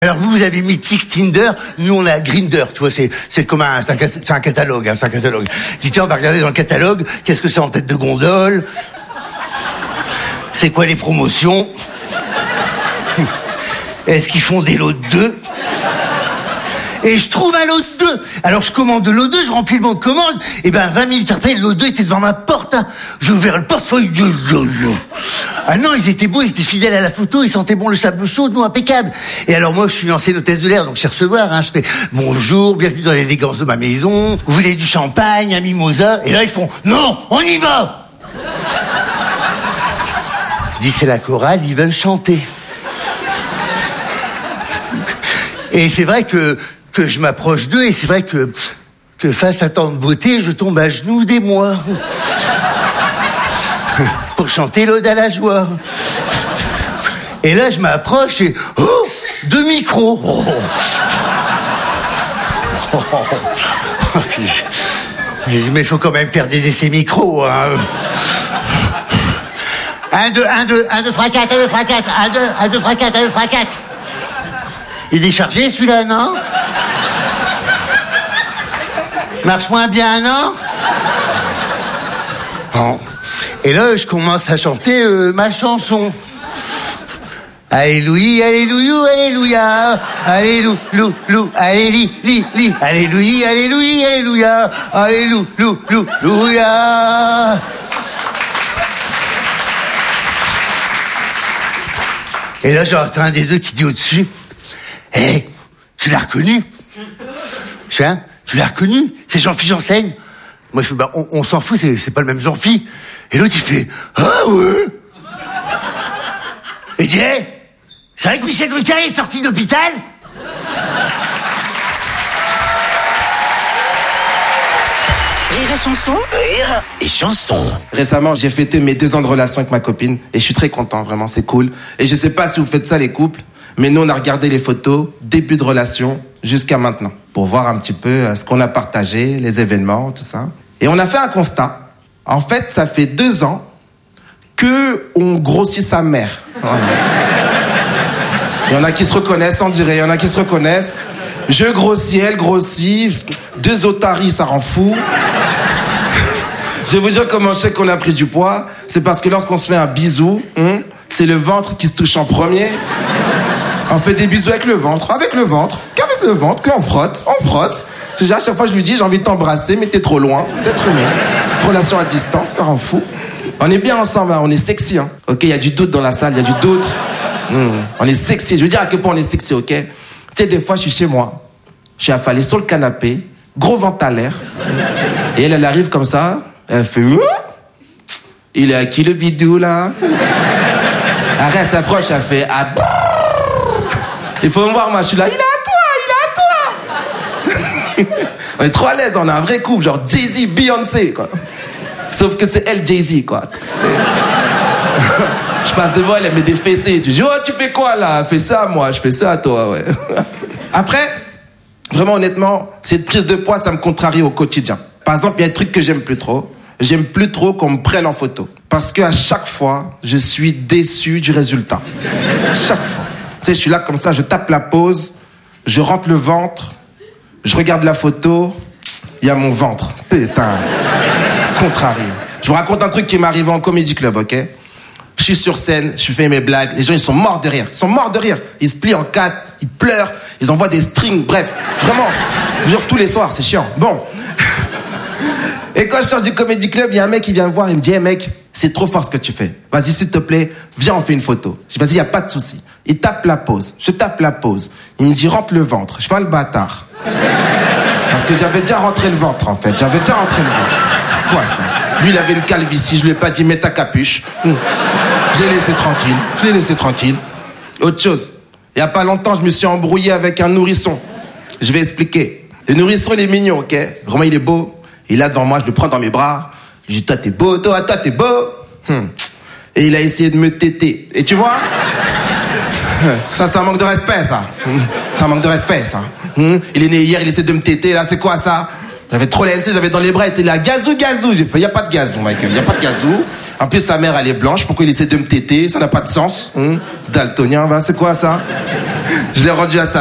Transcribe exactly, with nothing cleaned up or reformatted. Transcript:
Alors vous, vous avez Mythique, Tinder, nous on a Grindr, tu vois, c'est c'est comme un c'est un, c'est un catalogue, hein, c'est un catalogue. Je dis tiens, on va regarder dans le catalogue, qu'est-ce que c'est en tête de gondole, c'est quoi les promotions, est-ce qu'ils font des lots de deux? Et je trouve un lot de deux. Alors je commande le lot de deux, je remplis le bon de commande, et ben vingt minutes après, le lot de deux était devant ma porte. Hein. J'ai ouvert le portefeuille. Ah non, ils étaient beaux, ils étaient fidèles à la photo, ils sentaient bon le sable chaud, nous impeccable. Et alors moi, je suis une ancienne hôtesse de l'air, donc je sais recevoir. Hein. Je fais bonjour, bienvenue dans l'élégance de ma maison. Vous voulez du champagne, un mimosa? Et là ils font non, on y va. Je dis c'est la chorale, ils veulent chanter. Et c'est vrai que que je m'approche d'eux, et c'est vrai que, que face à tant de beauté, je tombe à genoux des mois. Pour chanter l'Ode à la joie. Et là, je m'approche et... Oh, deux micros. Oh. Oh. Mais il faut quand même faire des essais micros, hein. Un, deux, un, deux, un, deux, trois, quatre, un, deux, trois, quatre, un, deux, un, deux, trois, quatre, un, deux, trois, quatre. Il est déchargé, celui-là, non? Marche moins bien, non? Bon. Et là, je commence à chanter euh, ma chanson. Alléluia, alléluia, alléluia, alléluia, lou, lou, alléluia, li, li, alléluia, alléluia, alléluia, alléluia, lou, lou, louia. Et là, j'entends un des deux qui dit au-dessus, hé, hey, tu l'as reconnu? Je fais, hein? Tu l'as reconnu? C'est Jean-Philippe Janssaigne. Moi, je fais, bah, on, on s'en fout, c'est, c'est pas le même Jean-Philippe. Et l'autre, il fait, ah ouais. Et il dit, hey, c'est vrai que Michel Drucker est sorti d'hôpital? Rire et chanson. Rire et chanson. Récemment, j'ai fêté mes deux ans de relation avec ma copine et je suis très content, vraiment, c'est cool. Et je sais pas si vous faites ça, les couples, mais nous, on a regardé les photos, début de relation jusqu'à maintenant, pour voir un petit peu ce qu'on a partagé, les événements, tout ça. Et on a fait un constat. En fait, ça fait deux ans que on grossit sa mère. Voilà. Il y en a qui se reconnaissent, on dirait. Il y en a qui se reconnaissent. Je grossis, elle grossit. Deux otaries, ça rend fou. Je vais vous dire comment je sais qu'on a pris du poids. C'est parce que lorsqu'on se fait un bisou, hein, c'est le ventre qui se touche en premier. On fait des bisous avec le ventre, avec le ventre, qu'avec le ventre, qu'on frotte, on frotte. Déjà, à chaque fois, je lui dis, j'ai envie de t'embrasser, mais t'es trop loin, t'es trop loin. Relation à distance, ça rend fou. On est bien ensemble, hein, on est sexy, hein. Ok, il y a du doute dans la salle, il y a du doute. Mmh, on est sexy, je veux dire à quel point on est sexy, ok? Tu sais, des fois, je suis chez moi, je suis affalé sur le canapé, gros ventre à l'air, et elle, elle arrive comme ça, elle fait... Il est à qui le bidou, là? Après, elle s'approche, elle fait... Ah, il faut me voir, moi, je suis là, il est à toi, il est à toi. On est trop à l'aise, on a un vrai couple, genre Jay-Z, Beyoncé, quoi. Sauf que c'est elle, Jay-Z, quoi. Je passe devant elle, elle met des fessées. Tu dis, oh, tu fais quoi, là? Fais ça, moi, je fais ça à toi, ouais. Après, vraiment, honnêtement, cette prise de poids, ça me contrarie au quotidien. Par exemple, il y a un truc que j'aime plus trop. J'aime plus trop qu'on me prenne en photo. Parce qu'à chaque fois, je suis déçu du résultat. Chaque fois. Tu sais, je suis là comme ça, je tape la pose, je rentre le ventre, je regarde la photo, il y a mon ventre. Putain, contrarié. Je vous raconte un truc qui m'est arrivé en Comedy Club, ok? Je suis sur scène, je fais mes blagues, les gens ils sont morts de rire, ils sont morts de rire. Ils se plient en quatre, ils pleurent, ils envoient des strings, bref, c'est vraiment, je vous jure, tous les soirs, c'est chiant. Bon. Et quand je sors du Comedy Club, il y a un mec qui vient me voir, il me dit, hey mec, c'est trop fort ce que tu fais. Vas-y, s'il te plaît, viens, on fait une photo. Je dis, vas-y, il n'y a pas de souci. Il tape la pose, je tape la pose. Il me dit, rentre le ventre. Je fais le bâtard. Parce que j'avais déjà rentré le ventre, en fait. J'avais déjà rentré le ventre. Quoi, ça? Lui, il avait une calvitie, je lui ai pas dit, mets ta capuche. Hum. Je l'ai laissé tranquille, je l'ai laissé tranquille. Autre chose, il y a pas longtemps, je me suis embrouillé avec un nourrisson. Je vais expliquer. Le nourrisson, il est mignon, ok? Vraiment, il est beau. Il est là devant moi, je le prends dans mes bras. Je dis, toi, t'es beau, toi, toi, t'es beau. Hum. Et il a essayé de me téter. Et tu vois? Ça, c'est un manque de respect, ça. C'est un manque de respect, ça. Il est né hier, il essaie de me téter, là, c'est quoi, ça? J'avais trop la N C, j'avais dans les bras, il était là, gazou, gazou. J'ai fait, y a pas de gazou, Michael, y a pas de gazou. En plus, sa mère, elle est blanche. Pourquoi il essaie de me téter? Ça n'a pas de sens. Hum? Daltonien, va, c'est quoi ça? Je l'ai rendu à sa